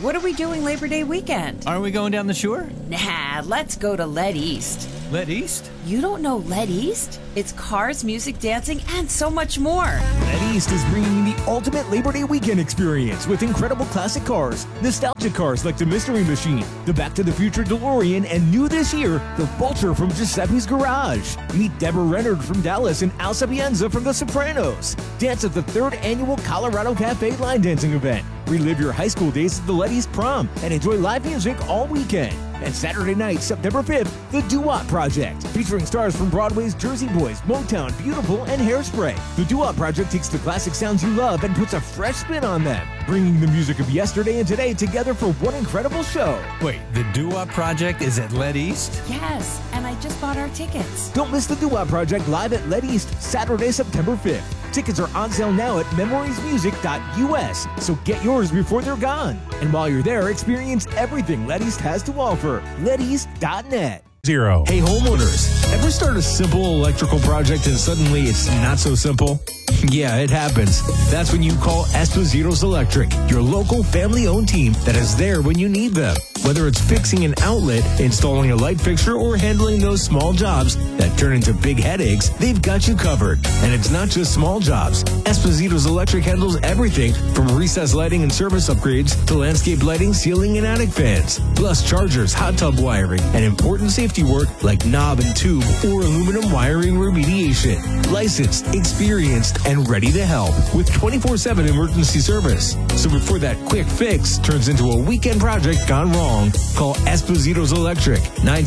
what are we doing Labor Day weekend? Aren't we going down the shore? Nah, let's go to Led East. Led East? You don't know Led East? It's cars, music, dancing, and so much more. Led East is bringing you the ultimate Labor Day weekend experience with incredible classic cars, nostalgic cars like the Mystery Machine, the Back to the Future DeLorean, and new this year, the Vulture from Giuseppe's Garage. Meet Deborah Reynard from Dallas and Al Sapienza from The Sopranos. Dance at the 3rd annual Colorado Cafe line dancing event. Relive your high school days at the Led East Prom and enjoy live music all weekend. And Saturday night, September 5th, The Doo-Wop Project, featuring stars from Broadway's Jersey Boys, Motown, Beautiful, and Hairspray. The Doo-Wop Project takes the classic sounds you love and puts a fresh spin on them, bringing the music of yesterday and today together for one incredible show. Wait, the Doo-Wop Project is at Led East? Yes, and I just bought our tickets. Don't miss the Doo-Wop Project live at Led East, Saturday, September 5th. Tickets are on sale now at memoriesmusic.us, so get yours before they're gone. And while you're there, experience everything Led East has to offer. LedEast.net. Hey homeowners, ever start a simple electrical project and suddenly it's not so simple? Yeah, it happens. That's when you call Espositos Electric, your local family-owned team that is there when you need them. Whether it's fixing an outlet, installing a light fixture, or handling those small jobs that turn into big headaches, they've got you covered. And it's not just small jobs. Espositos Electric handles everything from recessed lighting and service upgrades to landscape lighting, ceiling, and attic fans. Plus chargers, hot tub wiring, and important safety work like knob and tube or aluminum wiring remediation. Licensed, experienced, and ready to help with 24/7 emergency service. So before that quick fix turns into a weekend project gone wrong, call Espositos Electric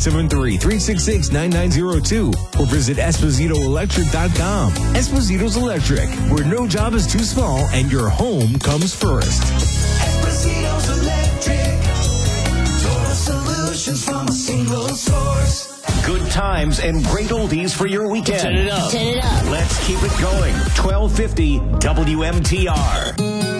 973-366-9902 or visit espositoelectric.com. Espositos Electric, where no job is too small and your home comes first. Espositos Electric, total solutions from a single source. Good times and great oldies for your weekend. Turn it up. Let's keep it going. 1250 WMTR.